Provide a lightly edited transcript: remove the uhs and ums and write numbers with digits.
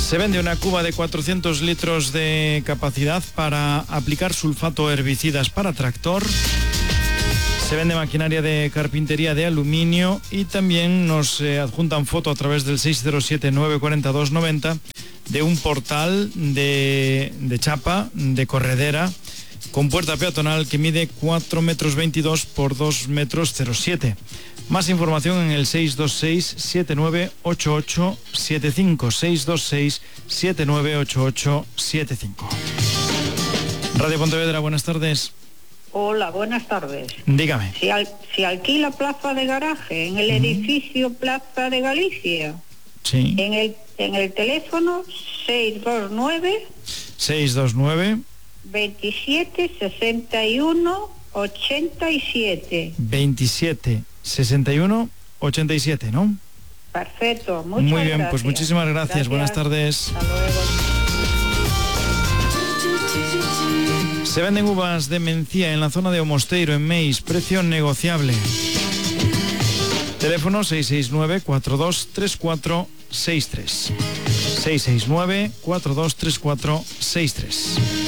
Se vende una cuba de 400 litros de capacidad para aplicar sulfato herbicidas para tractor. Se vende maquinaria de carpintería de aluminio y también nos adjuntan foto a través del 607-942-90 de un portal de chapa, de corredera, con puerta peatonal que mide 4,22 metros por 2,07 metros. Más información en el 626-798875, 626-798875. Radio Pontevedra, buenas tardes. Hola, buenas tardes. Dígame. Si alquila plaza de garaje en el edificio Plaza de Galicia. Sí. En el teléfono 629 27 61 87. 27 61 87, ¿no? Perfecto, muchas Muy bien, gracias. pues muchísimas gracias. Buenas tardes. Hasta luego. Se venden uvas de Mencía en la zona de Omosteiro, en Meis, precio negociable. Teléfono 669-423463. 669-423463.